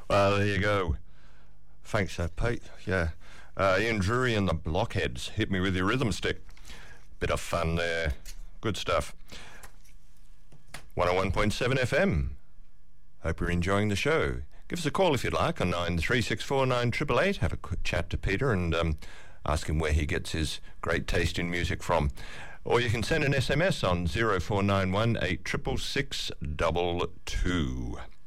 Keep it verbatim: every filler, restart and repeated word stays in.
Uh, there you go. Thanks, uh, Pete. Yeah. Uh, Ian Drury and the Blockheads. Hit me with your rhythm stick. Bit of fun there. Good stuff. one oh one point seven F M. Hope you're enjoying the show. Give us a call if you'd like on nine three six four nine eight eight eight. Have a quick chat to Peter and um, ask him where he gets his great taste in music from. Or you can send an S M S on zero four nine one eight six six six two two.